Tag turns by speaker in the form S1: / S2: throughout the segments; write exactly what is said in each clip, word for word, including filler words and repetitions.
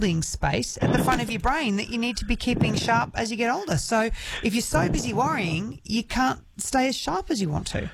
S1: holding space at the front of your brain that you need to be keeping sharp as you get older. So if you're so busy worrying, you can't stay as sharp as you want to.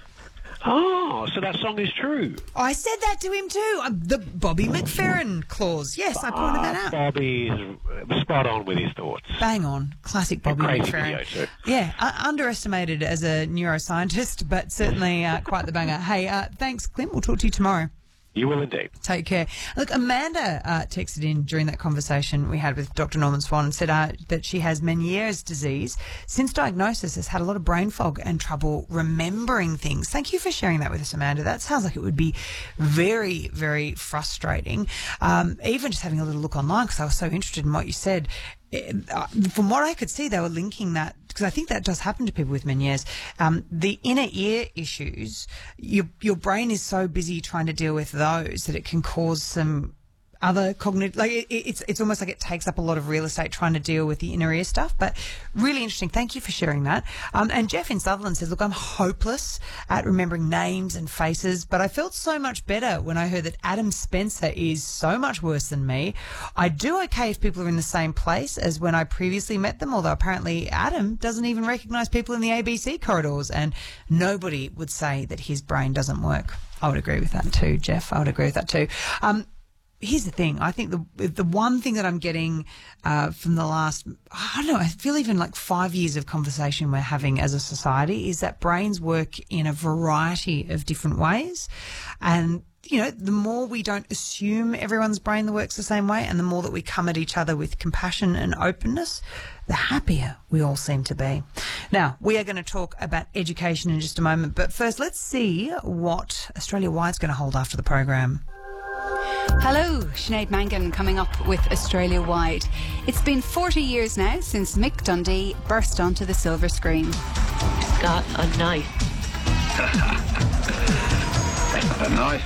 S2: Oh, so that song is true.
S1: I said that to him too. Uh, the Bobby McFerrin clause. Yes, I pointed that out.
S2: Bobby is spot on with his thoughts.
S1: Bang on. Classic Bobby
S2: Crazy
S1: McFerrin.
S2: video too.
S1: Yeah, uh, underestimated as a neuroscientist, but certainly uh, quite the banger. Hey, uh, thanks, Clint. We'll talk to you tomorrow.
S2: You will indeed.
S1: Take care. Look, Amanda uh, texted in during that conversation we had with Doctor Norman Swan and said uh, that she has Meniere's disease. Since diagnosis, has had a lot of brain fog and trouble remembering things. Thank you for sharing that with us, Amanda. That sounds like it would be very, very frustrating. Um, even just having a little look online, because I was so interested in what you said. Uh, from what I could see, they were linking that, because I think that does happen to people with Meniere's. Um, the inner ear issues, your your brain is so busy trying to deal with those that it can cause some other cognitive, like it, it's it's almost like it takes up a lot of real estate trying to deal with the inner ear stuff. But really interesting. Thank you for sharing that. Um, and Jeff in Sutherland says, look, I'm hopeless at remembering names and faces, but I felt so much better when I heard that Adam Spencer is so much worse than me. I do okay if people are in the same place as when I previously met them, although apparently Adam doesn't even recognise people in the A B C corridors, and nobody would say that his brain doesn't work. I would agree with that too, Jeff. I would agree with that too. Um, Here's the thing. I think the the one thing that I'm getting uh, from the last, I don't know, I feel even like five years of conversation we're having as a society is that brains work in a variety of different ways. And, you know, the more we don't assume everyone's brain works the same way and the more that we come at each other with compassion and openness, the happier we all seem to be. Now, we are going to talk about education in just a moment. But first, let's see what Australia Wide's going to hold after the program.
S3: Hello, Sinead Mangan coming up with Australia Wide. It's been forty years now since Mick Dundee burst onto the silver screen.
S4: He's got a knife.
S5: That's not a knife.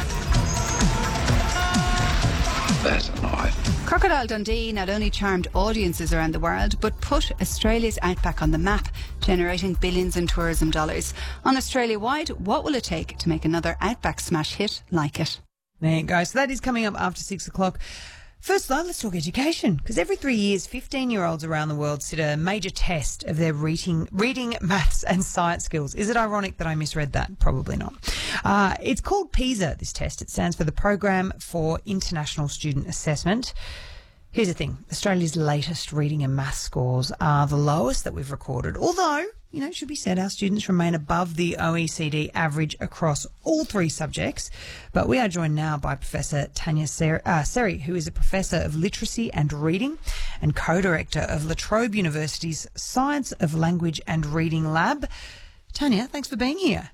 S5: That's a knife.
S3: Crocodile Dundee not only charmed audiences around the world, but put Australia's outback on the map, generating billions in tourism dollars. On Australia Wide, what will it take to make another outback smash hit like it?
S1: There you go. So that is coming up after six o'clock. First, though, let's talk education, because every three years, fifteen-year-olds around the world sit a major test of their reading, reading, maths and science skills. Is it ironic that I misread that? Probably not. Uh, it's called PISA, this test. It stands for the Program for International Student Assessment. Here's the thing. Australia's latest reading and maths scores are the lowest that we've recorded, although, you know, it should be said our students remain above the O E C D average across all three subjects. But we are joined now by Professor Tanya Seri, uh, Seri, who is a Professor of Literacy and Reading and Co-Director of La Trobe University's Science of Language and Reading Lab. Tanya, thanks for being here.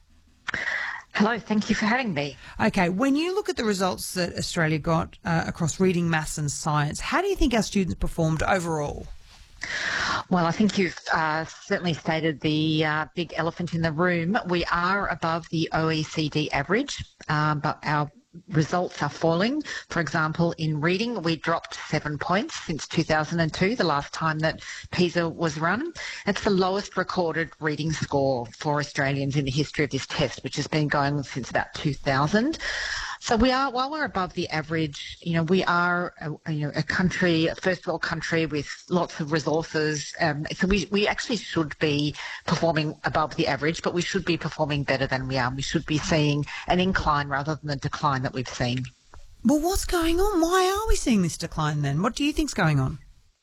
S4: Hello, thank you for having me.
S1: Okay, when you look at the results that Australia got uh, across reading, maths and science, how do you think our students performed overall?
S4: Well, I think you've uh, certainly stated the uh, big elephant in the room. We are above the O E C D average, um, but our results are falling. For example, in reading, we dropped seven points since two thousand two, the last time that PISA was run. It's the lowest recorded reading score for Australians in the history of this test, which has been going since about two thousand. So we are, while we're above the average, you know, we are, a, you know, a country, a first world country with lots of resources. Um, so we we actually should be performing above the average, but we should be performing better than we are. We should be seeing an incline rather than the decline that we've seen.
S1: Well, what's going on? Why are we seeing this decline then? What do you think's going on?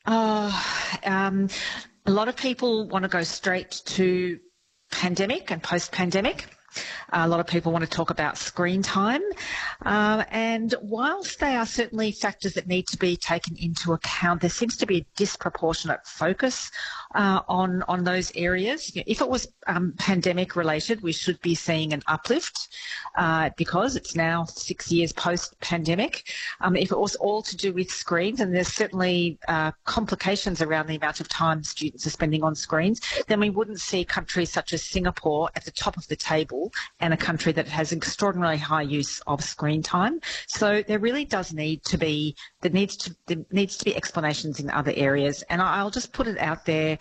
S4: Uh, um, a lot of people want to go straight to pandemic and post-pandemic. A lot of people want to talk about screen time. Um, and whilst they are certainly factors that need to be taken into account, there seems to be a disproportionate focus uh, on, on those areas. If it was um, pandemic related, we should be seeing an uplift uh, because it's now six years post-pandemic. Um, if it was all to do with screens, and there's certainly uh, complications around the amount of time students are spending on screens, then we wouldn't see countries such as Singapore at the top of the table school and a country that has extraordinarily high use of screen time. So there really does need to be there needs to there needs to be explanations in other areas. And I'll just put it out there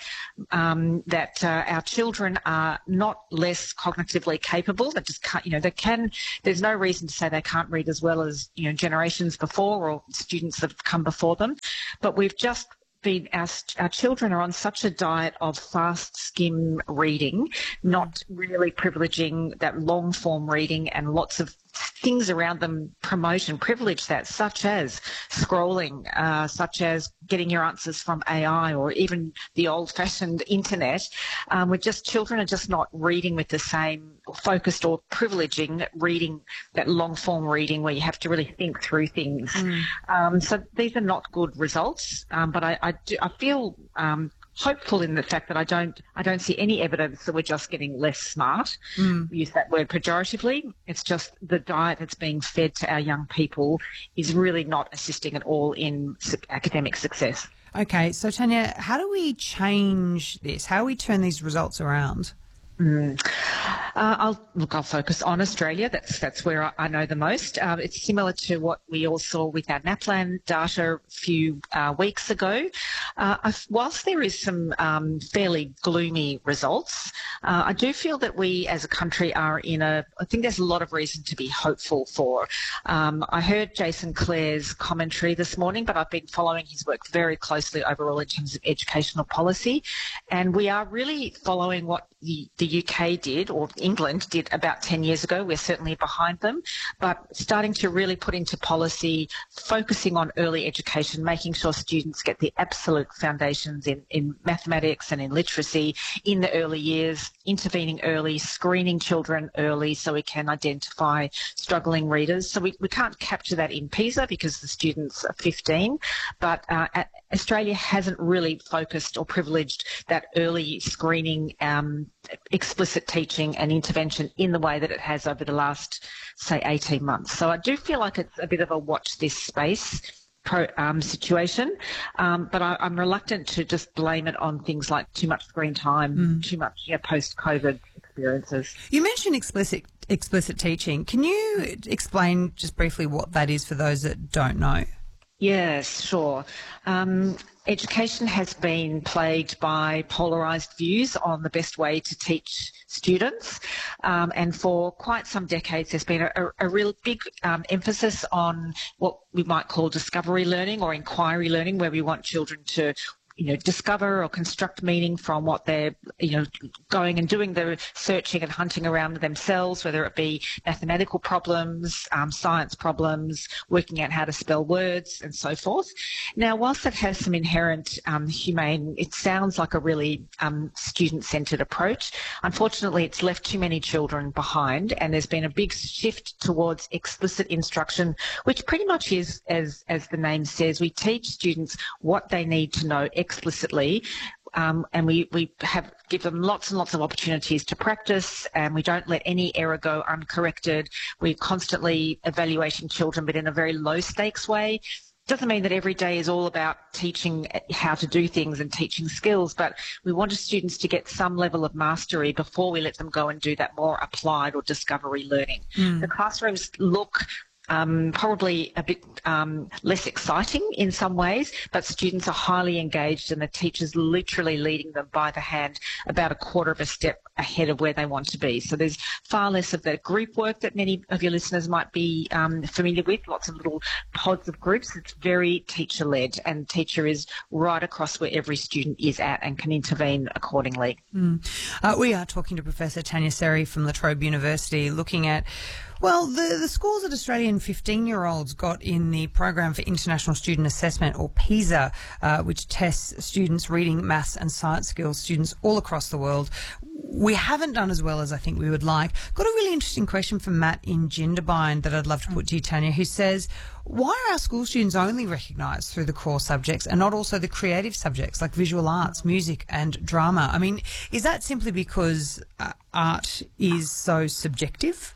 S4: um, that uh, our children are not less cognitively capable. They just can't, you know, they can. There's no reason to say they can't read as well as, you know, generations before or students that have come before them. But we've just been, our, our children are on such a diet of fast skim reading, not really privileging that long form reading, and lots of things around them promote and privilege that, such as scrolling, uh, such as getting your answers from A I or even the old-fashioned internet. Um, we're just, children are just not reading with the same focused or privileging reading, that long-form reading where you have to really think through things. Mm. Um, so these are not good results, um, but I, I, do, I feel um, hopeful in the fact that I don't I don't see any evidence that we're just getting less smart. Mm. We use that word pejoratively. It's just the diet that's being fed to our young people is really not assisting at all in su- academic success.
S1: Okay, so Tanya, how do we change this? How do we turn these results around?
S4: Mm. Uh, I'll look. I'll focus on Australia. That's that's where I, I know the most. Um, it's similar to what we all saw with our NAPLAN data a few uh, weeks ago. Uh, I, whilst there is some um, fairly gloomy results, uh, I do feel that we as a country are in a. I think there's a lot of reason to be hopeful for. Um, I heard Jason Clare's commentary this morning, but I've been following his work very closely overall in terms of educational policy, and we are really following what the, the U K did, or England did about ten years ago. We're certainly behind them, but starting to really put into policy, focusing on early education, making sure students get the absolute foundations in, in mathematics and in literacy in the early years, intervening early, screening children early so we can identify struggling readers. So we, we can't capture that in PISA because the students are fifteen, but uh, Australia hasn't really focused or privileged that early screening, um, explicit teaching and intervention in the way that it has over the last, say, eighteen months. So I do feel like it's a bit of a watch this space pro, um, situation, um, but I, I'm reluctant to just blame it on things like too much screen time, mm. too much yeah, post-COVID experiences.
S1: You mentioned explicit explicit teaching. Can you explain just briefly what that is for those that don't know?
S4: Yes, sure. Um, education has been plagued by polarised views on the best way to teach students, um, and for quite some decades there's been a, a real big um, emphasis on what we might call discovery learning or inquiry learning, where we want children to you know, discover or construct meaning from what they're, you know, going and doing the searching and hunting around themselves, whether it be mathematical problems, um, science problems, working out how to spell words and so forth. Now, whilst that has some inherent um, humane, it sounds like a really um, student-centred approach. Unfortunately, it's left too many children behind, and there's been a big shift towards explicit instruction, which pretty much is, as, as the name says, we teach students what they need to know explicitly, um, and we, we have give them lots and lots of opportunities to practice, and we don't let any error go uncorrected. We're constantly evaluating children, but in a very low stakes way. Doesn't mean that every day is all about teaching how to do things and teaching skills, but we want students to get some level of mastery before we let them go and do that more applied or discovery learning. Mm. The classrooms look Um, probably a bit um, less exciting in some ways, but students are highly engaged and the teacher's literally leading them by the hand about a quarter of a step ahead of where they want to be. So there's far less of the group work that many of your listeners might be um, familiar with, lots of little pods of groups. It's very teacher-led, and teacher is right across where every student is at and can intervene accordingly.
S1: Mm. Uh, we are talking to Professor Tanya Serry from La Trobe University, looking at Well, the, the scores that Australian fifteen-year-olds got in the Program for International Student Assessment, or PISA, uh, which tests students' reading, maths and science skills, students all across the world, we haven't done as well as I think we would like. Got a really interesting question from Matt in Jindabyne that I'd love to put to you, Tanya, who says, why are our school students only recognised through the core subjects and not also the creative subjects like visual arts, music and drama? I mean, is that simply because uh, art is so subjective?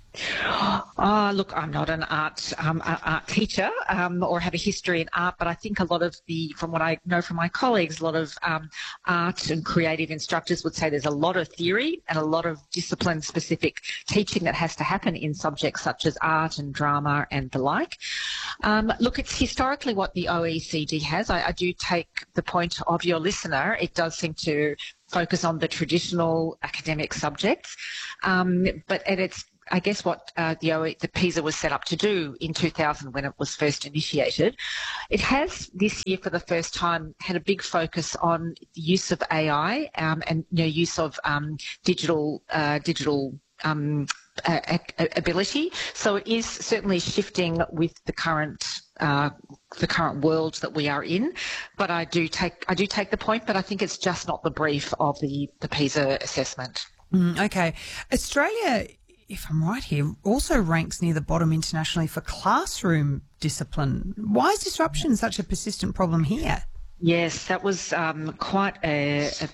S4: Oh, look, I'm not an art um, a- art teacher um, or have a history in art, but I think a lot of the, from what I know from my colleagues, a lot of um, art and creative instructors would say there's a lot of theory and a lot of discipline-specific teaching that has to happen in subjects such as art and drama and the like. Um, look, it's historically what the O E C D has. I, I do take the point of your listener. It does seem to focus on the traditional academic subjects, um, but at its I guess what uh, the, O E, the PISA was set up to do in two thousand when it was first initiated. It has this year for the first time had a big focus on the use of A I um, and you know, use of um, digital uh, digital um, uh, ability. So it is certainly shifting with the current uh, the current world that we are in. But I do take I do take the point, but I think it's just not the brief of the, the PISA assessment.
S1: Mm, okay. Australia, if I'm right here, also ranks near the bottom internationally for classroom discipline. Why is disruption such a persistent problem here?
S4: Yes, that was um, quite a, a,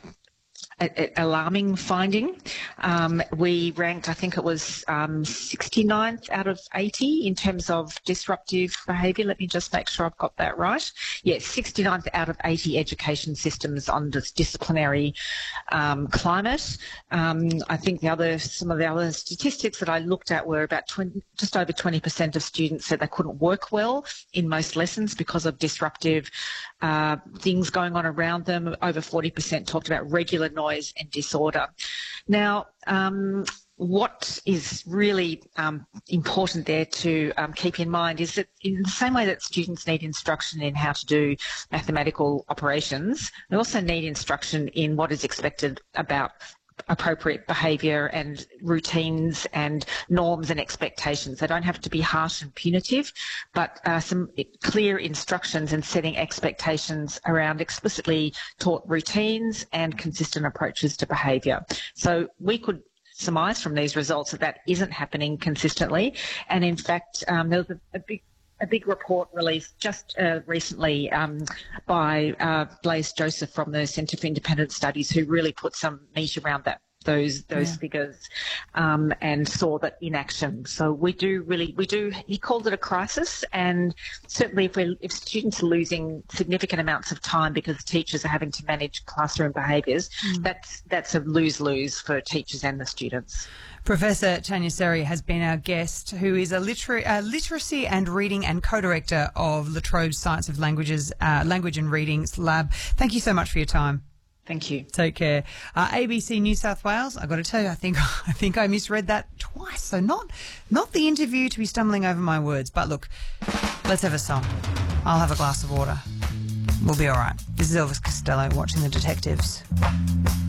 S4: a alarming finding. Um, we ranked, I think it was um, sixty-ninth out of eighty in terms of disruptive behaviour. Let me just make sure I've got that right. Yes, sixty-ninth out of eighty education systems on this disciplinary um, climate. Um, I think the other, some of the other statistics that I looked at were about twenty, just over twenty percent of students said they couldn't work well in most lessons because of disruptive uh, things going on around them. Over forty percent talked about regular noise and disorder. Now, um, what is really um, important there to um, keep in mind is that in the same way that students need instruction in how to do mathematical operations, they also need instruction in what is expected about appropriate behaviour and routines and norms and expectations. They don't have to be harsh and punitive, but uh, some clear instructions and setting expectations around explicitly taught routines and consistent approaches to behaviour. So we could surmise from these results that that isn't happening consistently, and in fact um, there was a, a big a big report released just uh, recently um, by uh, Blaise Joseph from the Centre for Independent Studies, who really put some meat around that those those yeah. figures um, and saw that in action. So we do really, we do, he called it a crisis, and certainly if, we're, if students are losing significant amounts of time because teachers are having to manage classroom behaviours, mm. that's, that's a lose-lose for teachers and the students.
S1: Professor Tania Serry has been our guest, who is a, liter- a literacy and reading and co-director of La Trobe's Science of Languages, uh, Language and Readings Lab. Thank you so much for your time.
S4: Thank you.
S1: Take care. Uh, A B C New South Wales, I've got to tell you, I think I think I misread that twice. So not not the interview to be stumbling over my words. But look, let's have a song. I'll have a glass of water. We'll be all right. This is Elvis Costello watching The Detectives.